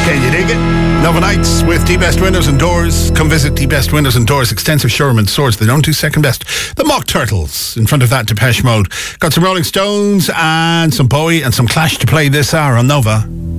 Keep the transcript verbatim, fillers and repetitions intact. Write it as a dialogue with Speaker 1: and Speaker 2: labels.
Speaker 1: Can you dig it? Nova Nights with The Best Windows and Doors. Come visit The Best Windows and Doors. Extensive showroom and stores. They don't do second best. The Mock Turtles. In front of that, Depeche Mode. Got some Rolling Stones and some Bowie and some Clash to play this hour on Nova.